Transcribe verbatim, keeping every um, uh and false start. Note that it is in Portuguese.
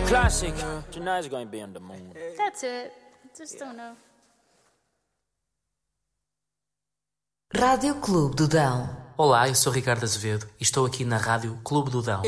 Classic. Tonight's gonna be on the moon. That's it. Just don't know. Rádio Clube do Dão. Olá, eu sou Ricardo Azevedo e estou aqui na Rádio Clube do Dão.